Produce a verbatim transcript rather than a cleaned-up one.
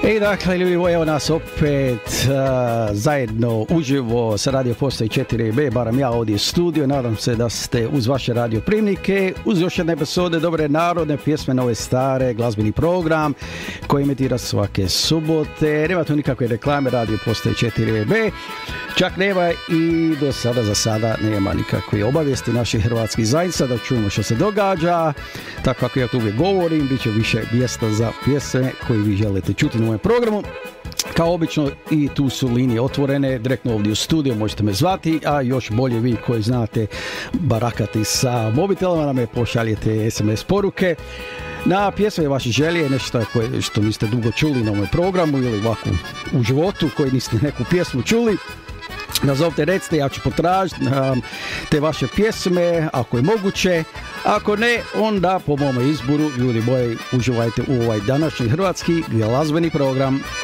I dakle, ljudi moji, evo nas opet uh, zajedno uživo sa Radio Postaje četiri be, barem ja ovdje u studiju. Nadam se da ste uz vaše radio primnike, uz još jedne epizode dobre narodne pjesme, nove stare, glazbeni program koji emitira svake subote. Nema tu nikakve reklame, Radio Postaje četiri be. Čak nema i do sada, za sada, nema nikakve obavijesti naših hrvatskih zajednica da čujemo što se događa. Tako kako ja tu uvijek govorim, bit će više mjesta za pjesme koji vi želite čuti na ovom programu. Kao obično i tu su linije otvorene, direktno ovdje u studiju možete me zvati, a još bolje vi koji znate barakati sa mobitelama, nam me pošaljete es em es poruke na pjesme vaše želje, nešto koje, što niste dugo čuli na ovom programu ili ovako u životu koji niste neku pjesmu čuli. Nazovite, recite, ja ću potražiti um, te vaše pjesme, ako je moguće. Ako ne, onda po mom izboru, ljudi moji, uživajte u ovaj današnji hrvatski glazbeni program.